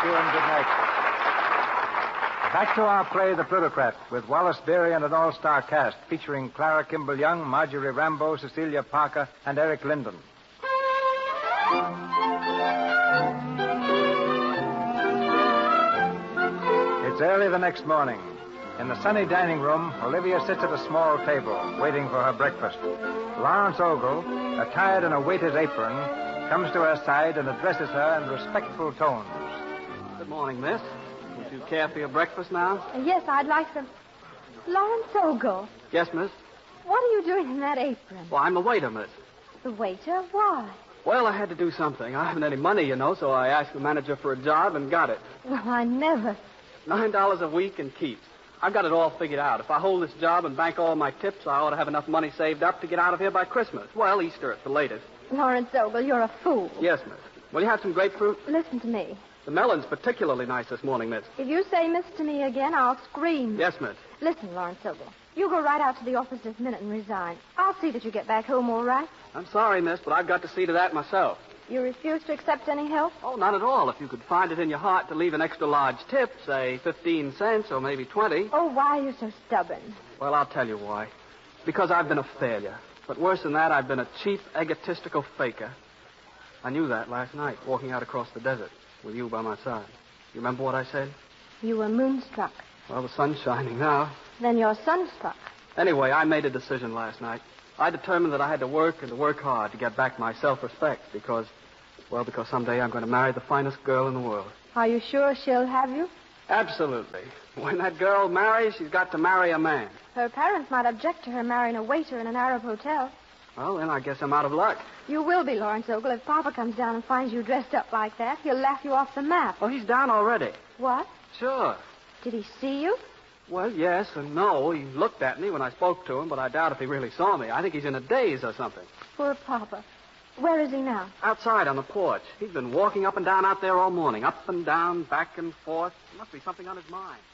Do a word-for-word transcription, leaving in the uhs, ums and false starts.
you and good night. Back to our play, The Plutocrat, with Wallace Beery and an all-star cast featuring Clara Kimball Young, Marjorie Rambeau, Cecilia Parker, and Eric Linden. It's early the next morning. In the sunny dining room, Olivia sits at a small table, waiting for her breakfast. Lawrence Ogle, attired in a waiter's apron, comes to her side and addresses her in respectful tones. Good morning, miss. Would you care for your breakfast now? Uh, yes, I'd like some. Lawrence Ogle. Yes, miss. What are you doing in that apron? Well, I'm the waiter, miss. The waiter? Why? Well, I had to do something. I haven't any money, you know, so I asked the manager for a job and got it. Well, I never. Nine dollars a week and keeps. I've got it all figured out. If I hold this job and bank all my tips, I ought to have enough money saved up to get out of here by Christmas. Well, Easter at the latest. Lawrence Ogle, you're a fool. Yes, miss. Will you have some grapefruit? Listen to me. The melon's particularly nice this morning, miss. If you say miss to me again, I'll scream. Yes, miss. Listen, Lawrence Ogle. You go right out to the office this minute and resign. I'll see that you get back home all right. I'm sorry, miss, but I've got to see to that myself. You refuse to accept any help? Oh, not at all. If you could find it in your heart to leave an extra large tip, say fifteen cents or maybe twenty. Oh, why are you so stubborn? Well, I'll tell you why. Because I've been a failure. But worse than that, I've been a cheap, egotistical faker. I knew that last night, walking out across the desert with you by my side. You remember what I said? You were moonstruck. Well, the sun's shining now. Then you're sunstruck. Anyway, I made a decision last night. I determined that I had to work and to work hard to get back my self-respect because, well, because someday I'm going to marry the finest girl in the world. Are you sure she'll have you? Absolutely. When that girl marries, she's got to marry a man. Her parents might object to her marrying a waiter in an Arab hotel. Well, then I guess I'm out of luck. You will be, Lawrence Ogle. If Papa comes down and finds you dressed up like that, he'll laugh you off the map. Oh, he's down already. What? Sure. Did he see you? Well, yes and no. He looked at me when I spoke to him, but I doubt if he really saw me. I think he's in a daze or something. Poor Papa. Where is he now? Outside on the porch. He's been walking up and down out there all morning. Up and down, back and forth. There must be something on his mind.